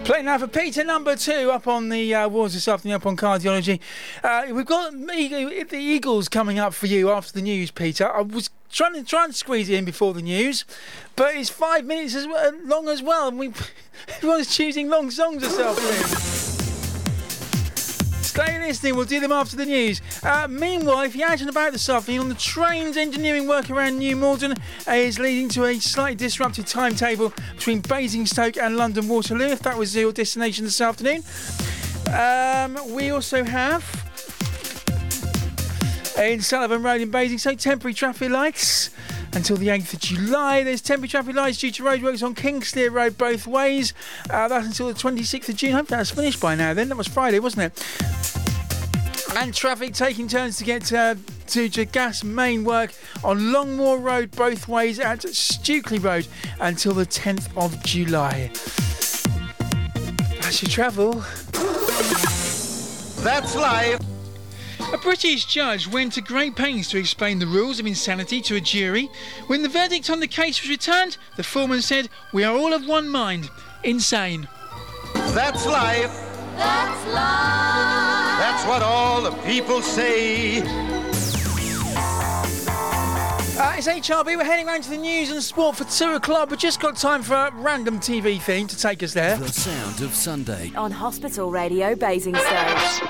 Playing now for Peter number 2 up on the wards this afternoon, up on Cardiology. We've got the Eagles coming up for you after the news, Peter. I was trying to squeeze it in before the news, but it's 5 minutes long as well, and everyone's choosing long songs this afternoon. Stay listening, we'll do them after the news. Meanwhile, if you're out and about this afternoon on the trains, engineering work around New Malden is leading to a slightly disrupted timetable between Basingstoke and London Waterloo, if that was your destination this afternoon. We also have, in Sullivan Road in Basingstoke, temporary traffic lights until the 8th of July. There's temporary traffic lights due to roadworks on Kingsclear Road both ways. That's until the 26th of June. I hope that's finished by now then. That was Friday, wasn't it? And traffic taking turns to get to gas main work on Longmoor Road both ways at Stukely Road until the 10th of July. That's your travel. That's life. A British judge went to great pains to explain the rules of insanity to a jury. When the verdict on the case was returned, the foreman said, "We are all of one mind. Insane." That's life. That's life. That's what all the people say. It's HRB. We're heading round to the news and sport for 2 o'clock. We've just got time for a random TV theme to take us there. The sound of Sunday On Hospital Radio Basingstoke.